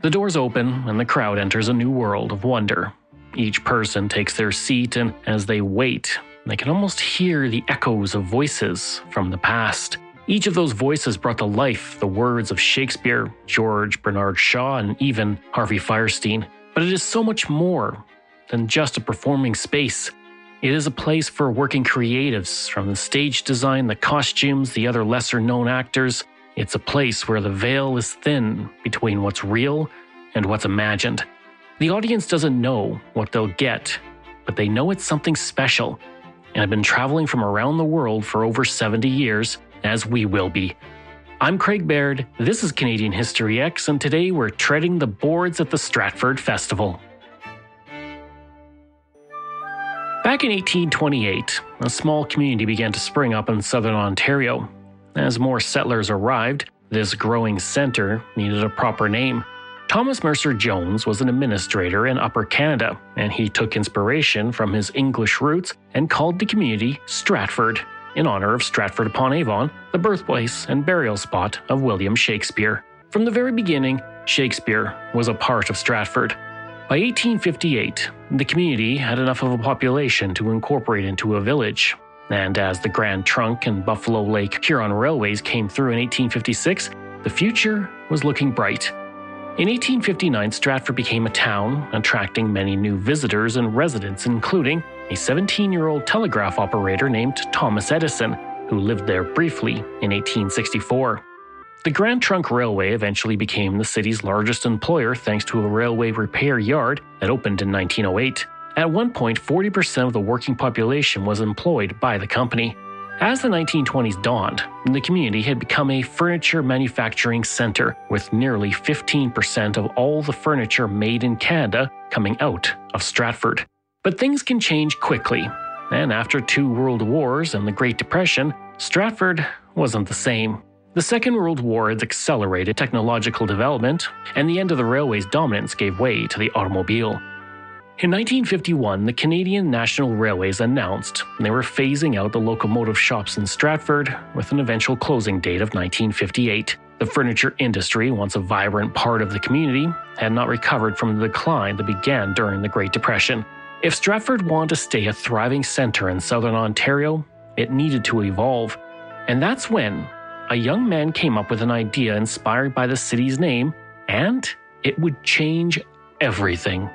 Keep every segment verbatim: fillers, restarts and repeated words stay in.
The doors open, and the crowd enters a new world of wonder. Each person takes their seat, and as they wait, they can almost hear the echoes of voices from the past. Each of those voices brought to life the words of Shakespeare, George Bernard Shaw, and even Harvey Fierstein. But it is so much more than just a performing space. It is a place for working creatives, from the stage design, the costumes, the other lesser-known actors. It's a place where the veil is thin between what's real and what's imagined. The audience doesn't know what they'll get, but they know it's something special, and have been traveling from around the world for over seventy years, as we will be. I'm Craig Baird, this is Canadian History X, and today we're treading the boards at the Stratford Festival. Back in eighteen twenty-eight, a small community began to spring up in southern Ontario. As more settlers arrived, this growing centre needed a proper name. Thomas Mercer Jones was an administrator in Upper Canada, and he took inspiration from his English roots and called the community Stratford, in honour of Stratford-upon-Avon, the birthplace and burial spot of William Shakespeare. From the very beginning, Shakespeare was a part of Stratford. By eighteen fifty-eight, the community had enough of a population to incorporate into a village, and as the Grand Trunk and Buffalo Lake Huron Railways came through in eighteen fifty-six, the future was looking bright. In eighteen fifty-nine, Stratford became a town, attracting many new visitors and residents, including a seventeen-year-old telegraph operator named Thomas Edison, who lived there briefly in eighteen sixty-four. The Grand Trunk Railway eventually became the city's largest employer thanks to a railway repair yard that opened in nineteen oh eight. At one point, forty percent of the working population was employed by the company. As the nineteen twenties dawned, the community had become a furniture manufacturing centre, with nearly fifteen percent of all the furniture made in Canada coming out of Stratford. But things can change quickly, and after two world wars and the Great Depression, Stratford wasn't the same. The Second World War had accelerated technological development, and the end of the railway's dominance gave way to the automobile. In nineteen fifty-one, the Canadian National Railways announced they were phasing out the locomotive shops in Stratford, with an eventual closing date of nineteen fifty-eight. The furniture industry, once a vibrant part of the community, had not recovered from the decline that began during the Great Depression. If Stratford wanted to stay a thriving centre in southern Ontario, it needed to evolve. And that's when a young man came up with an idea inspired by the city's name, and it would change everything.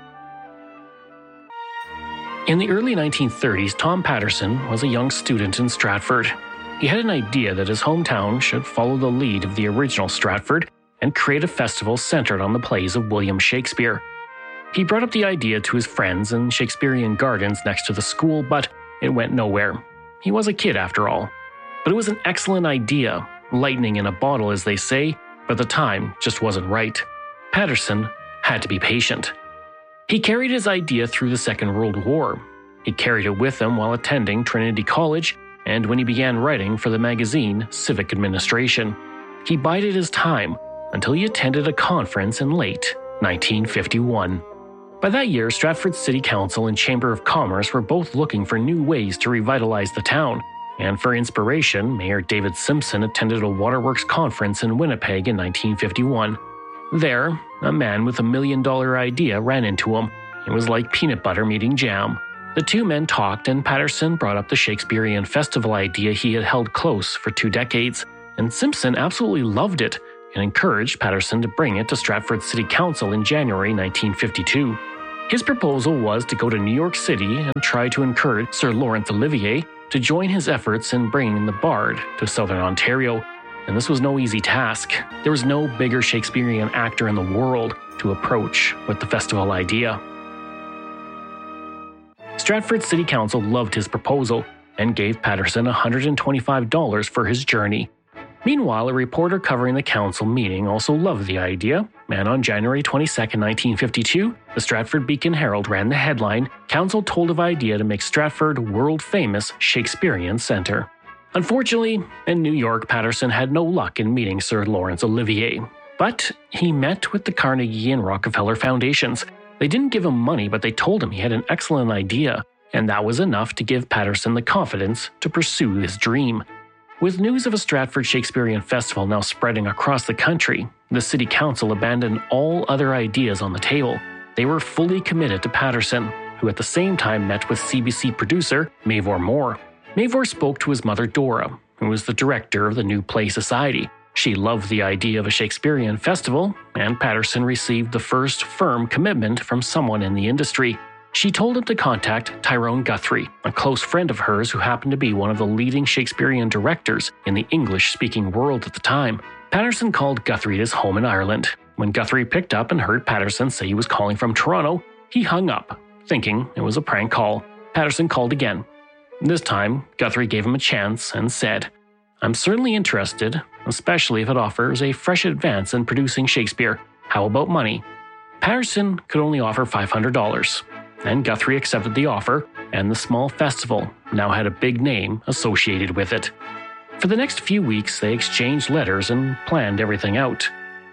In the early nineteen thirties, Tom Patterson was a young student in Stratford. He had an idea that his hometown should follow the lead of the original Stratford and create a festival centered on the plays of William Shakespeare. He brought up the idea to his friends in Shakespearean Gardens next to the school, but it went nowhere. He was a kid after all. But it was an excellent idea, lightning in a bottle as they say, but the time just wasn't right. Patterson had to be patient. He carried his idea through the Second World War. He carried it with him while attending Trinity College, and when he began writing for the magazine Civic Administration. He bided his time until he attended a conference in late nineteen fifty-one. By that year, Stratford City Council and Chamber of Commerce were both looking for new ways to revitalize the town, and for inspiration, Mayor David Simpson attended a waterworks conference in Winnipeg in nineteen fifty-one. There, a man with a million-dollar idea ran into him. It was like peanut butter meeting jam. The two men talked, and Patterson brought up the Shakespearean festival idea he had held close for two decades, and Simpson absolutely loved it and encouraged Patterson to bring it to Stratford City Council in January nineteen fifty-two. His proposal was to go to New York City and try to encourage Sir Laurence Olivier to join his efforts in bringing the Bard to southern Ontario, and this was no easy task. There was no bigger Shakespearean actor in the world to approach with the festival idea. Stratford City Council loved his proposal and gave Patterson one hundred twenty-five dollars for his journey. Meanwhile, a reporter covering the council meeting also loved the idea, and on January twenty-second, nineteen fifty-two, the Stratford Beacon Herald ran the headline, "Council told of idea to make Stratford world-famous Shakespearean Centre." Unfortunately, in New York, Patterson had no luck in meeting Sir Laurence Olivier, but he met with the Carnegie and Rockefeller Foundations. They didn't give him money, but they told him he had an excellent idea, and that was enough to give Patterson the confidence to pursue his dream. With news of a Stratford Shakespearean Festival now spreading across the country, the City Council abandoned all other ideas on the table. They were fully committed to Patterson, who at the same time met with C B C producer Mavor Moore. Mavor spoke to his mother Dora, who was the director of the New Play Society. She loved the idea of a Shakespearean festival, and Patterson received the first firm commitment from someone in the industry. She told him to contact Tyrone Guthrie, a close friend of hers who happened to be one of the leading Shakespearean directors in the English-speaking world at the time. Patterson called Guthrie at his home in Ireland. When Guthrie picked up and heard Patterson say he was calling from Toronto, he hung up, thinking it was a prank call. Patterson called again. This time, Guthrie gave him a chance and said, "I'm certainly interested, especially if it offers a fresh advance in producing Shakespeare. How about money?" Patterson could only offer five hundred dollars, and Guthrie accepted the offer, and the small festival now had a big name associated with it. For the next few weeks, they exchanged letters and planned everything out.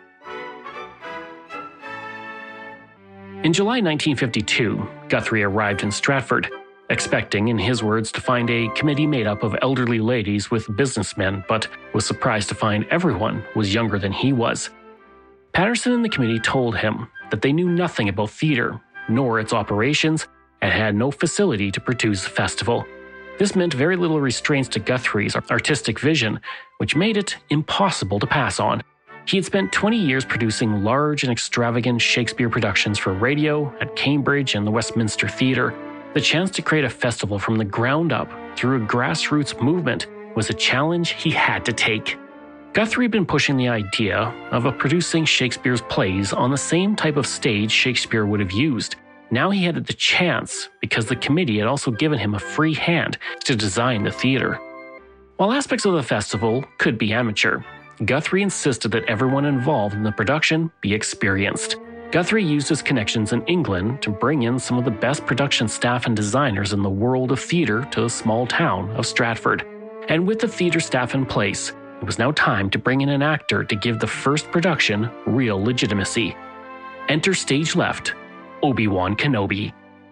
In July nineteen fifty-two, Guthrie arrived in Stratford, expecting, in his words, to find a committee made up of elderly ladies with businessmen, but was surprised to find everyone was younger than he was. Patterson and the committee told him that they knew nothing about theatre, nor its operations, and had no facility to produce the festival. This meant very little restraints to Guthrie's artistic vision, which made it impossible to pass on. He had spent twenty years producing large and extravagant Shakespeare productions for radio, at Cambridge and the Westminster Theatre. The chance to create a festival from the ground up through a grassroots movement was a challenge he had to take. Guthrie had been pushing the idea of a producing Shakespeare's plays on the same type of stage Shakespeare would have used. Now he had the chance because the committee had also given him a free hand to design the theatre. While aspects of the festival could be amateur, Guthrie insisted that everyone involved in the production be experienced. Guthrie used his connections in England to bring in some of the best production staff and designers in the world of theatre to the small town of Stratford. And with the theatre staff in place, it was now time to bring in an actor to give the first production real legitimacy. Enter stage left, Obi-Wan Kenobi.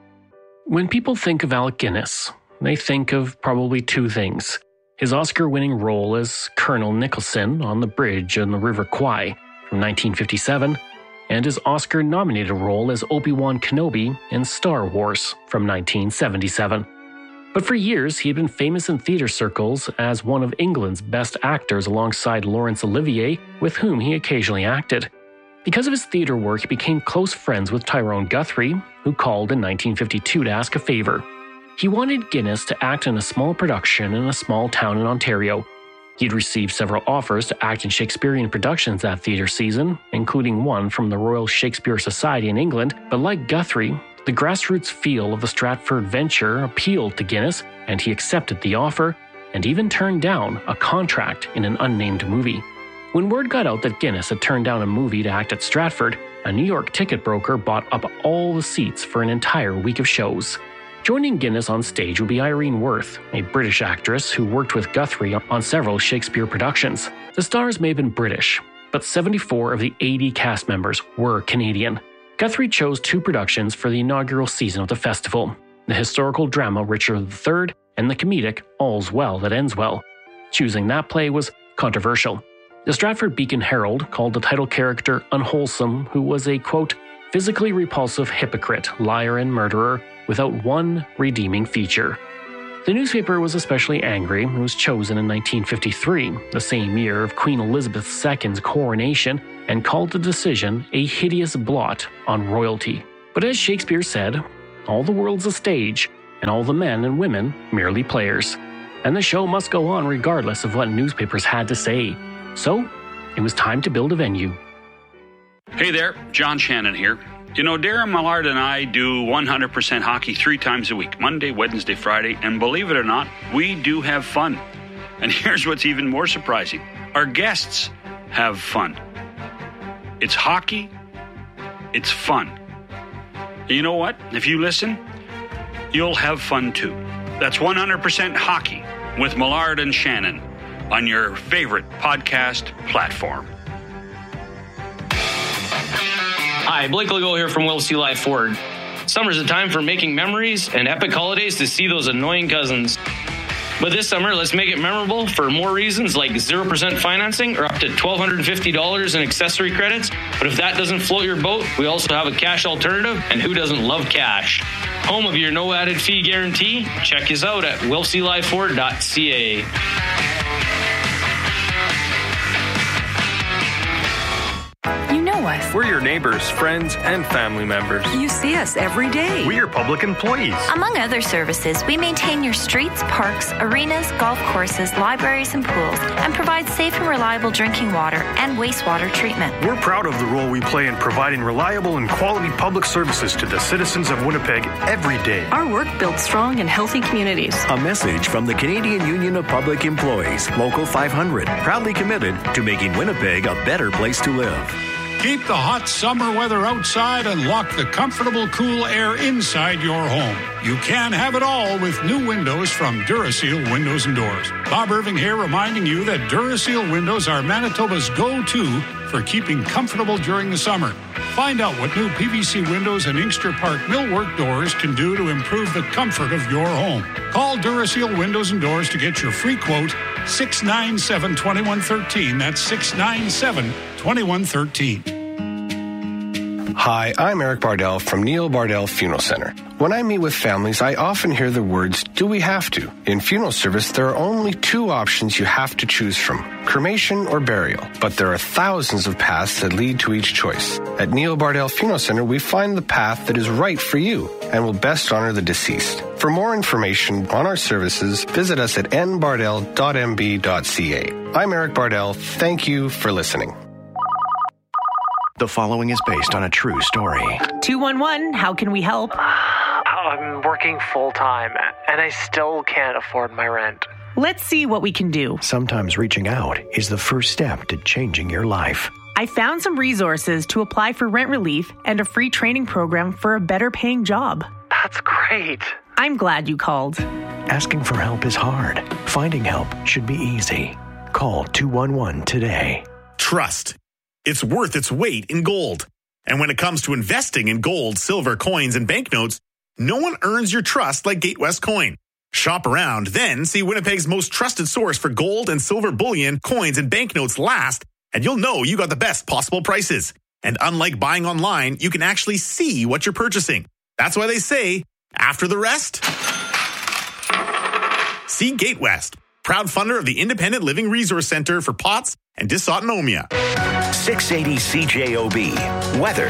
When people think of Alec Guinness, they think of probably two things. His Oscar-winning role as Colonel Nicholson on the bridge in the River Kwai from nineteen fifty-seven, and his Oscar-nominated role as Obi-Wan Kenobi in Star Wars from nineteen seventy-seven. But for years, he had been famous in theatre circles as one of England's best actors alongside Laurence Olivier, with whom he occasionally acted. Because of his theatre work, he became close friends with Tyrone Guthrie, who called in nineteen fifty-two to ask a favour. He wanted Guinness to act in a small production in a small town in Ontario. He'd received several offers to act in Shakespearean productions that theatre season, including one from the Royal Shakespeare Society in England, but like Guthrie, the grassroots feel of the Stratford venture appealed to Guinness, and he accepted the offer, and even turned down a contract in an unnamed movie. When word got out that Guinness had turned down a movie to act at Stratford, a New York ticket broker bought up all the seats for an entire week of shows. Joining Guinness on stage would be Irene Worth, a British actress who worked with Guthrie on several Shakespeare productions. The stars may have been British, but seventy-four of the eighty cast members were Canadian. Guthrie chose two productions for the inaugural season of the festival, the historical drama Richard the Third and the comedic All's Well That Ends Well. Choosing that play was controversial. The Stratford Beacon Herald called the title character unwholesome, who was a, quote, physically repulsive hypocrite, liar and murderer, without one redeeming feature. The newspaper was especially angry. It was chosen in nineteen fifty-three, the same year of Queen Elizabeth the Second's coronation, and called the decision a hideous blot on royalty. But as Shakespeare said, all the world's a stage, and all the men and women merely players. And the show must go on regardless of what newspapers had to say. So, it was time to build a venue. Hey there, John Shannon here. You know, Darren Millard and I do one hundred percent hockey three times a week, Monday, Wednesday, Friday, and believe it or not, we do have fun. And here's what's even more surprising. Our guests have fun. It's hockey. It's fun. And you know what? If you listen, you'll have fun too. That's one hundred percent hockey with Millard and Shannon on your favorite podcast platform. Hi, Blake Legault here from Will C. Life Ford. Summer's a time for making memories and epic holidays to see those annoying cousins. But this summer, let's make it memorable for more reasons like zero percent financing or up to one thousand two hundred fifty dollars in accessory credits. But if that doesn't float your boat, we also have a cash alternative, and who doesn't love cash? Home of your no added fee guarantee? Check us out at wilsey live ford dot c a. You know us. We're your neighbors, friends, and family members. You see us every day. We're your public employees. Among other services, we maintain your streets, parks, arenas, golf courses, libraries, and pools, and provide safe and reliable drinking water and wastewater treatment. We're proud of the role we play in providing reliable and quality public services to the citizens of Winnipeg every day. Our work builds strong and healthy communities. A message from the Canadian Union of Public Employees, Local five hundred, proudly committed to making Winnipeg a better place to live. Keep the hot summer weather outside and lock the comfortable, cool air inside your home. You can have it all with new windows from Duraseal Windows and Doors. Bob Irving here, reminding you that Duraseal windows are Manitoba's go-to for keeping comfortable during the summer. Find out what new P V C windows and Inkster Park millwork doors can do to improve the comfort of your home. Call Duraseal Windows and Doors to get your free quote, six nine seven, two one one three. That's six nine seven, two one one three. Hi, I'm Eric Bardell from Neil Bardell Funeral Center. When I meet with families, I often hear the words, do we have to? In funeral service, there are only two options you have to choose from, cremation or burial. But there are thousands of paths that lead to each choice. At Neil Bardell Funeral Center, we find the path that is right for you and will best honor the deceased. For more information on our services, visit us at n bardell dot m b dot c a. I'm Eric Bardell. Thank you for listening. The following is based on a true story. two one one, how can we help? I'm working full-time, and I still can't afford my rent. Let's see what we can do. Sometimes reaching out is the first step to changing your life. I found some resources to apply for rent relief and a free training program for a better paying job. That's great. I'm glad you called. Asking for help is hard. Finding help should be easy. Call two one one today. Trust. It's worth its weight in gold. And when it comes to investing in gold, silver, coins, and banknotes, no one earns your trust like Gatewest Coin. Shop around, then see Winnipeg's most trusted source for gold and silver bullion, coins, and banknotes last, and you'll know you got the best possible prices. And unlike buying online, you can actually see what you're purchasing. That's why they say, after the rest, see Gatewest, proud funder of the Independent Living Resource Center for P O T S and Dysautonomia. six eighty C J O B. Weather.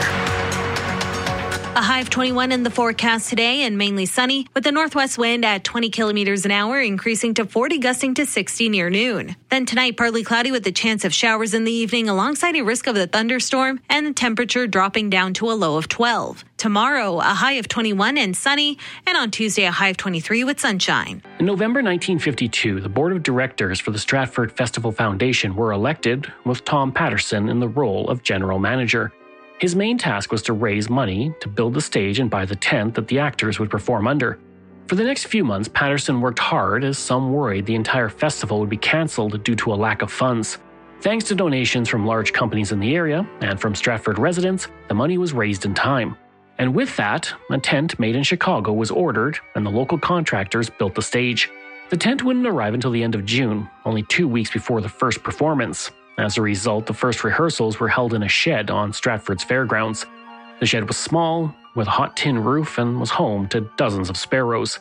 A high of twenty-one in the forecast today and mainly sunny, with the northwest wind at twenty kilometers an hour, increasing to forty, gusting to sixty near noon. Then tonight, partly cloudy with a chance of showers in the evening alongside a risk of a thunderstorm, and the temperature dropping down to a low of twelve. Tomorrow, a high of twenty-one and sunny, and on Tuesday, a high of twenty-three with sunshine. In November nineteen fifty-two, the board of directors for the Stratford Festival Foundation were elected, with Tom Patterson in the role of general manager. His main task was to raise money to build the stage and buy the tent that the actors would perform under. For the next few months, Patterson worked hard as some worried the entire festival would be cancelled due to a lack of funds. Thanks to donations from large companies in the area and from Stratford residents, the money was raised in time. And with that, a tent made in Chicago was ordered and the local contractors built the stage. The tent wouldn't arrive until the end of June, only two weeks before the first performance. As a result, the first rehearsals were held in a shed on Stratford's fairgrounds. The shed was small, with a hot tin roof, and was home to dozens of sparrows.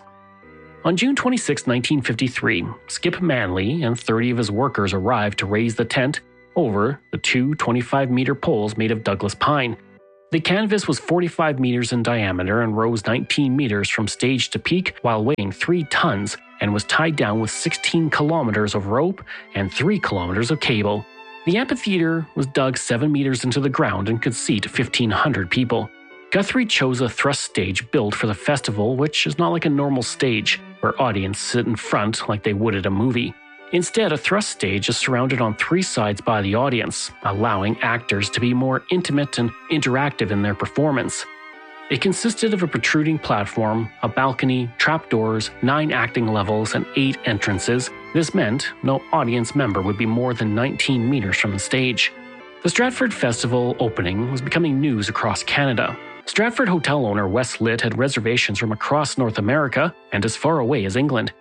On June twenty-sixth, nineteen fifty-three, Skip Manley and thirty of his workers arrived to raise the tent over the two twenty-five meter poles made of Douglas pine. The canvas was forty-five meters in diameter and rose nineteen meters from stage to peak while weighing three tons and was tied down with sixteen kilometers of rope and three kilometers of cable. The amphitheater was dug seven meters into the ground and could seat fifteen hundred people. Guthrie chose a thrust stage built for the festival, which is not like a normal stage, where audience sit in front like they would at a movie. Instead, a thrust stage is surrounded on three sides by the audience, allowing actors to be more intimate and interactive in their performance. It consisted of a protruding platform, a balcony, trapdoors, nine acting levels, and eight entrances. This meant no audience member would be more than nineteen meters from the stage. The Stratford Festival opening was becoming news across Canada. Stratford hotel owner Wes Litt had reservations from across North America and as far away as England.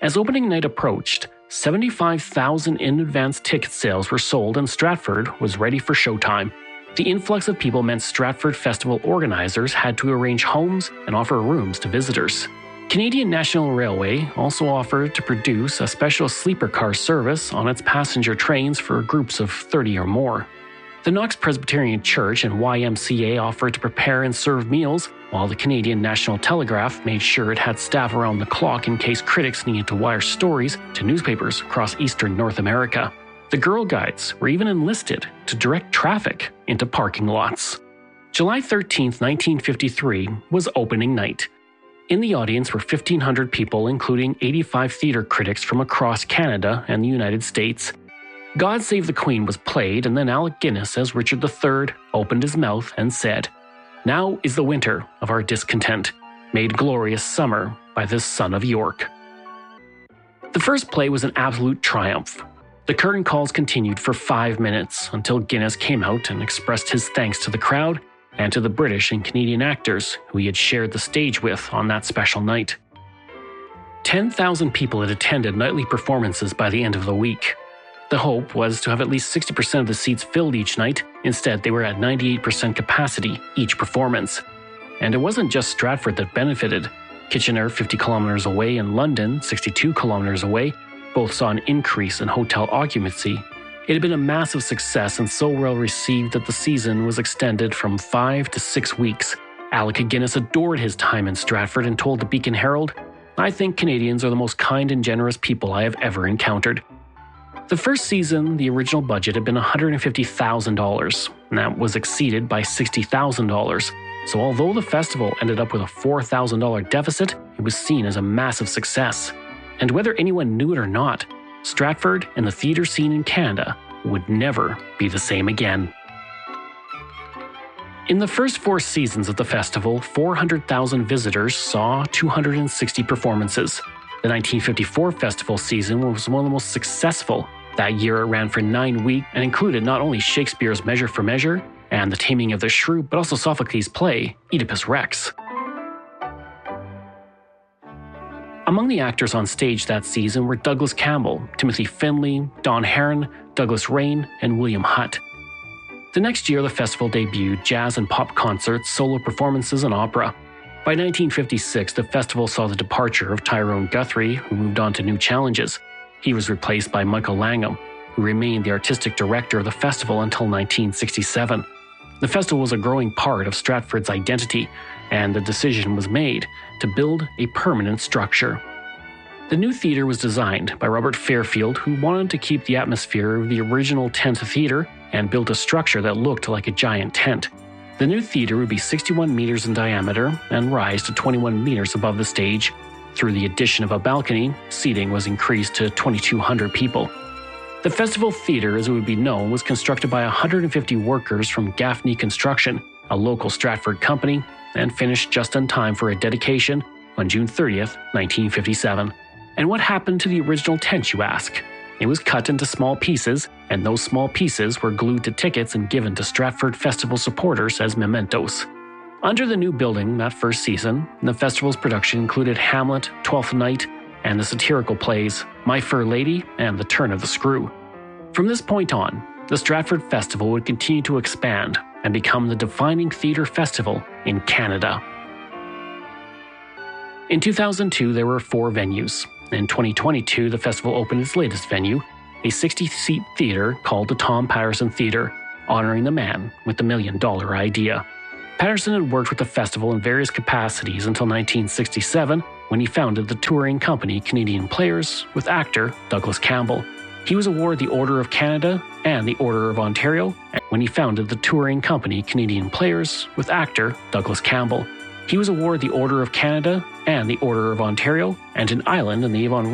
As opening night approached, seventy-five thousand in-advance ticket sales were sold and Stratford was ready for showtime. The influx of people meant Stratford Festival organizers had to arrange homes and offer rooms to visitors. Canadian National Railway also offered to produce a special sleeper car service on its passenger trains for groups of thirty or more. The Knox Presbyterian Church and Y M C A offered to prepare and serve meals, while the Canadian National Telegraph made sure it had staff around the clock in case critics needed to wire stories to newspapers across eastern North America. The Girl Guides were even enlisted to direct traffic into parking lots. July thirteenth, nineteen fifty-three was opening night. In the audience were fifteen hundred people, including eighty-five theatre critics from across Canada and the United States. God Save the Queen was played, and then Alec Guinness as Richard the Third opened his mouth and said, "Now is the winter of our discontent, made glorious summer by this son of York." The first play was an absolute triumph. The curtain calls continued for five minutes until Guinness came out and expressed his thanks to the crowd and to the British and Canadian actors who he had shared the stage with on that special night. ten thousand people had attended nightly performances by the end of the week. The hope was to have at least sixty percent of the seats filled each night. Instead, they were at ninety-eight percent capacity each performance. And it wasn't just Stratford that benefited. Kitchener, fifty kilometers away, and London, sixty-two kilometers away, both saw an increase in hotel occupancy. It had been a massive success and so well received that the season was extended from five to six weeks. Alec Guinness adored his time in Stratford and told the Beacon Herald, "I think Canadians are the most kind and generous people I have ever encountered." The first season, the original budget had been one hundred fifty thousand dollars, and that was exceeded by sixty thousand dollars. So although the festival ended up with a four thousand dollars deficit, it was seen as a massive success. And whether anyone knew it or not, Stratford and the theatre scene in Canada would never be the same again. In the first four seasons of the festival, four hundred thousand visitors saw two hundred sixty performances. The nineteen fifty-four festival season was one of the most successful. That year it ran for nine weeks and included not only Shakespeare's Measure for Measure and The Taming of the Shrew, but also Sophocles' play, Oedipus Rex. Among the actors on stage that season were Douglas Campbell, Timothy Finley, Don Herron, Douglas Rain, and William Hutt. The next year, the festival debuted jazz and pop concerts, solo performances, and opera. By nineteen fifty-six, the festival saw the departure of Tyrone Guthrie, who moved on to new challenges. He was replaced by Michael Langham, who remained the artistic director of the festival until nineteen sixty-seven. The festival was a growing part of Stratford's identity, and the decision was made to build a permanent structure. The new theatre was designed by Robert Fairfield, who wanted to keep the atmosphere of the original tent theatre and built a structure that looked like a giant tent. The new theatre would be sixty-one meters in diameter and rise to twenty-one meters above the stage. Through the addition of a balcony, seating was increased to twenty-two hundred people. The Festival Theatre, as it would be known, was constructed by one hundred fifty workers from Gaffney Construction, a local Stratford company, and finished just in time for a dedication on June thirtieth, nineteen fifty-seven. And what happened to the original tent, you ask? It was cut into small pieces, and those small pieces were glued to tickets and given to Stratford Festival supporters as mementos. Under the new building that first season, the festival's production included Hamlet, Twelfth Night, and the satirical plays My Fair Lady and The Turn of the Screw. From this point on, the Stratford Festival would continue to expand and become the defining theatre festival in Canada. In two thousand two, there were four venues. In twenty twenty-two, the festival opened its latest venue, a sixty-seat theatre called the Tom Patterson Theatre, honoring the man with the million-dollar idea. Patterson had worked with the festival in various capacities until nineteen sixty-seven, when he founded the touring company Canadian Players with actor Douglas Campbell. He was awarded the Order of Canada and the Order of Ontario when he founded the touring company Canadian Players with actor Douglas Campbell. He was awarded the Order of Canada and the Order of Ontario and an island in the Avon